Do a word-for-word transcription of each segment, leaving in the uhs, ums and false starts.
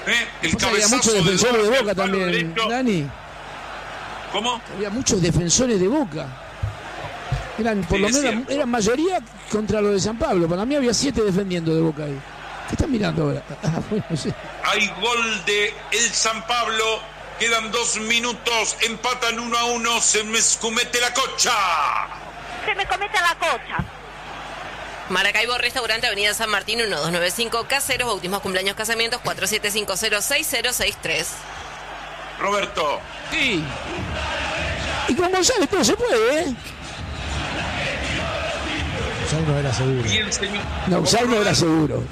¿Eh? El había muchos defensores de, de Boca también, derecho. Dani. ¿Cómo? Había muchos defensores de Boca. Eran, por sí, lo menos, eran, eran mayoría contra los de San Pablo. Para mí había siete defendiendo de Boca ahí. ¿Qué están mirando ahora? Ah, bueno, sí. Hay gol de el San Pablo. Quedan dos minutos. Empatan uno a uno. Se me comete la cocha. Se me comete la cocha. Maracaibo Restaurante, Avenida San Martín, uno dos nueve cinco, Caseros, bautismos, cumpleaños, casamientos, cuatro siete cinco cero seis cero seis tres. Roberto. Sí. Y con González todo se puede, ¿eh? González no era seguro. Bien, señor. No, González no era seguro.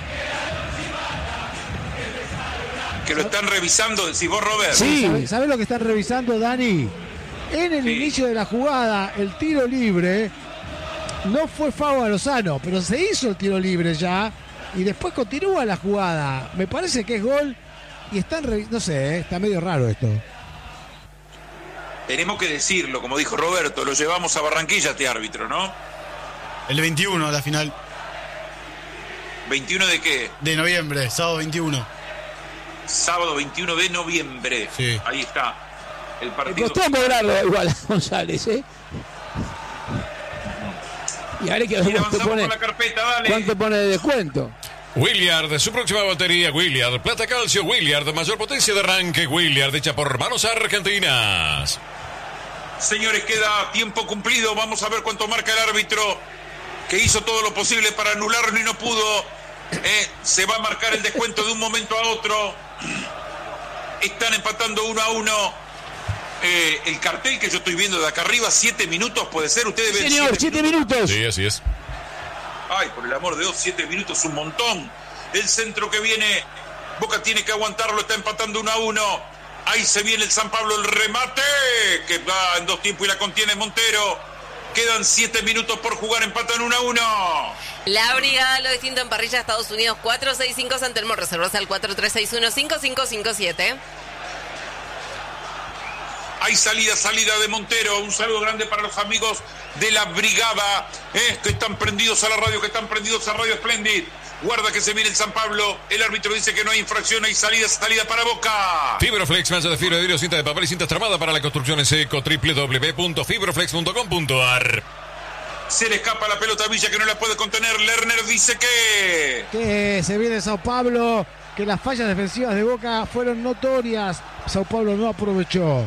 Que lo están revisando, decís vos, Robert. Sí. ¿Sabés sabe lo que están revisando, Dani? En el sí. inicio de la jugada, el tiro libre... No fue foul a Lozano, pero se hizo el tiro libre ya y después continúa la jugada. Me parece que es gol y están revi- no sé, ¿eh? Está medio raro esto. Tenemos que decirlo, como dijo Roberto, lo llevamos a Barranquilla este árbitro, ¿no? El veintiuno, la final. ¿veintiuno de qué? De noviembre, sábado veintiuno. Sábado veintiuno de noviembre. Sí. Ahí está. El partido. Me costó cobrarlo igual a González, ¿eh? Y ahora que ¿cuánto pone, la carpeta, dale. ¿Cuánto pone de descuento? Williard, su próxima batería, Williard, plata calcio, Williard, mayor potencia de arranque, Williard, hecha por manos argentinas. Señores, queda tiempo cumplido, vamos a ver cuánto marca el árbitro, que hizo todo lo posible para anularlo y no pudo. Eh, se va a marcar el descuento de un momento a otro. Están empatando uno a uno. Eh, el cartel que yo estoy viendo de acá arriba, siete minutos, puede ser. Ustedes ven. Señor, siete, siete minutos. minutos. Sí, así es. Ay, por el amor de Dios, siete minutos, un montón. El centro que viene, Boca tiene que aguantarlo, está empatando uno a uno. Ahí se viene el San Pablo, el remate, que va en dos tiempos y la contiene Montero. Quedan siete minutos por jugar, empatan uno a uno. La Brigada Lo Distinto en Parrilla, Estados Unidos, cuatro seis cinco San Telmo, reservas al cuatro tres seis uno cinco cinco cinco siete. Hay salida, salida de Montero. Un saludo grande para los amigos de la brigada, eh, que están prendidos a la radio, que están prendidos a Radio Splendid. Guarda que se viene el San Pablo. El árbitro dice que no hay infracción, hay salida, salida para Boca. Fibroflex, malla de fibra de vidrio, cinta de papel y cinta tramada para la construcción en seco. doble u doble u doble u punto fibroflex punto com punto a r. Se le escapa la pelota a Villa, que no la puede contener. Lerner dice que... Que se viene Sao Paulo, que las fallas defensivas de Boca fueron notorias. Sao Paulo no aprovechó.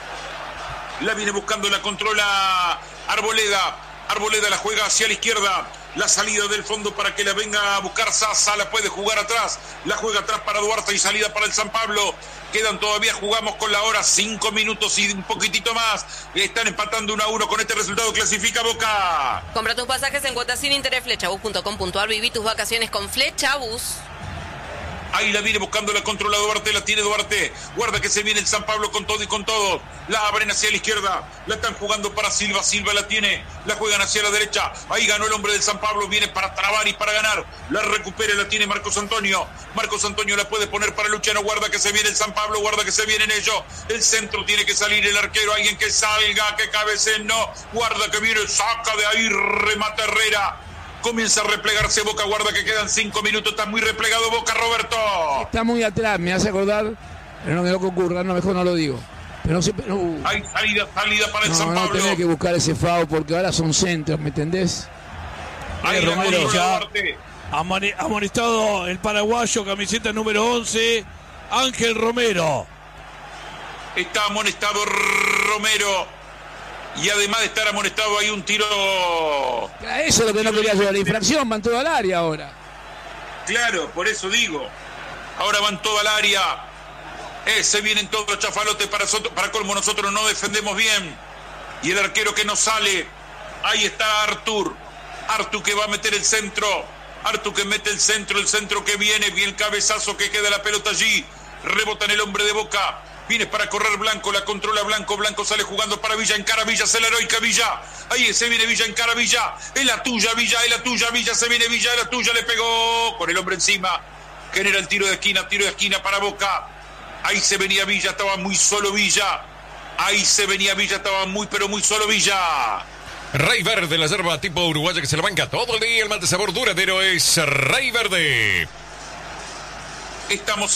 La viene buscando, la controla Arboleda. Arboleda la juega hacia la izquierda. La salida del fondo para que la venga a buscar Sasa. La puede jugar atrás. La juega atrás para Duarte y salida para el San Pablo. Quedan todavía, jugamos con la hora, cinco minutos y un poquitito más. Están empatando uno a uno. Con este resultado clasifica Boca. Compra tus pasajes en cuotas sin interés, flechabus punto com punto a r. Viví tus vacaciones con Flechabus. Ahí la viene buscando, la controla Duarte, la tiene Duarte. Guarda que se viene el San Pablo con todo y con todo. La abren hacia la izquierda. La están jugando para Silva. Silva la tiene. La juegan hacia la derecha. Ahí ganó el hombre del San Pablo. Viene para trabar y para ganar. La recupera, la tiene Marcos Antonio. Marcos Antonio la puede poner para Luciano. Guarda que se viene el San Pablo. Guarda que se vienen ellos. El centro tiene que salir el arquero. Alguien que salga, que cabecee. No. Guarda que viene, saca de ahí. Remata Herrera. Comienza a replegarse Boca, guarda que quedan cinco minutos, está muy replegado Boca, Roberto. Está muy atrás, me hace acordar, pero no me lo que ocurra, no, mejor no lo digo. Pero no sé, pero, uh, hay salida, salida para el no, San Pablo. No tenés que buscar ese foul porque ahora son centros, ¿me entendés? Ahí eh, Romero ya amone- amonestado el paraguayo, camiseta número once, Ángel Romero. Está amonestado Romero. Y además de estar amonestado hay un tiro... Eso es lo que no quería yo, la infracción, van todo al área ahora. Claro, por eso digo. Ahora van todo al área. Eh, se vienen todos los chafalotes para, para colmo, nosotros no defendemos bien. Y el arquero que no sale. Ahí está Artur. Artur que va a meter el centro. Artur que mete el centro, el centro que viene, bien el cabezazo que queda la pelota allí. Rebota en el hombre de Boca. Viene para correr Blanco, la controla Blanco, Blanco sale jugando para Villa, encara Villa, hace la heroica Villa, ahí se viene Villa, encara Villa, es la tuya Villa, es la tuya Villa, se viene Villa, es la tuya, le pegó con el hombre encima, genera el tiro de esquina, tiro de esquina para Boca, ahí se venía Villa, estaba muy solo Villa, ahí se venía Villa, estaba muy pero muy solo Villa. Rey Verde, la yerba tipo uruguaya que se la banca todo el día, el mal de sabor duradero es Rey Verde. Estamos